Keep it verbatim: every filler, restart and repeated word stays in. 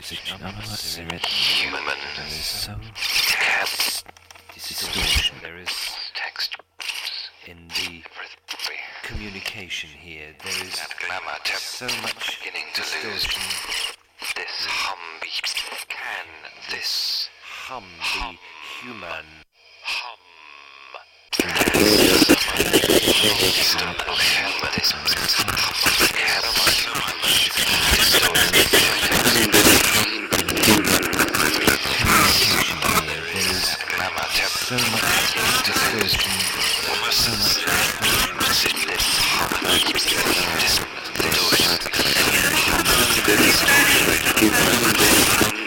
such unlimited human. There is so Cats. distortion. There is Text. in the communication here. There is That glamour tip so much beginning to lose. distortion. This hum be can This hum be human. hum. This distortion of humanism. So much distortion. So much This